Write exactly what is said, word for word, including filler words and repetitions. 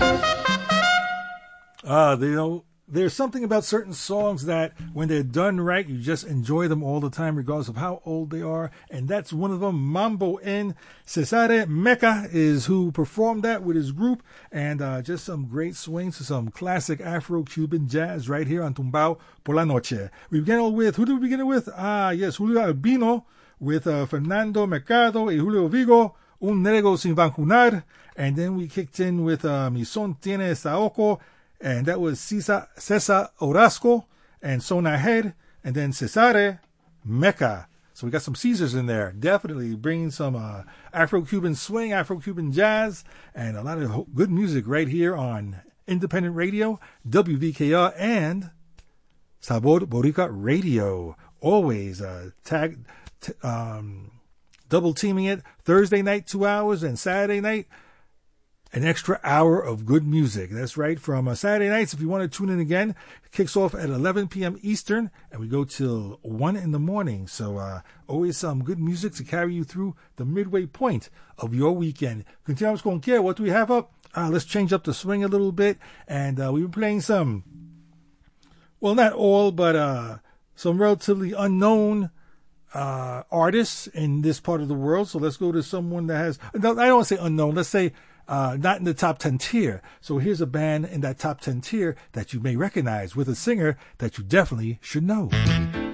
Uh, you know, there's something about certain songs that when they're done right, you just enjoy them all the time, regardless of how old they are. And that's one of them. Mambo en Cesare Mecca is who performed that with his group. And uh, just some great swings to some classic Afro-Cuban jazz right here on Tumbao por la Noche. We began with, who did we begin with? Ah, yes, Julio Albino with uh, Fernando Mercado y Julio Vigo, Un Negro Sin Vacunar. And then we kicked in with uh, Mi Son Tiene Saoko. And that was Cesar, Cesar Orozco and Sona Head. And then Cesare Mecca. So we got some Caesars in there. Definitely bringing some uh, Afro-Cuban swing, Afro-Cuban jazz, and a lot of good music right here on Independent Radio, W V K R, and Sabor Boricua Radio. Always uh, tag, t- um, double teaming it. Thursday night, two hours, and Saturday night, an extra hour of good music. That's right. From uh, Saturday nights, if you want to tune in again, it kicks off at eleven p.m. Eastern, and we go till one in the morning. So uh, always some good music to carry you through the midway point of your weekend. Continuamos con que? What do we have up? Uh, let's change up the swing a little bit. And uh, we've been playing some, well, not all, but uh, some relatively unknown uh, artists in this part of the world. So let's go to someone that has, I don't want to say unknown, let's say, Uh, not in the top ten tier. So here's a band in that top ten tier that you may recognize with a singer that you definitely should know.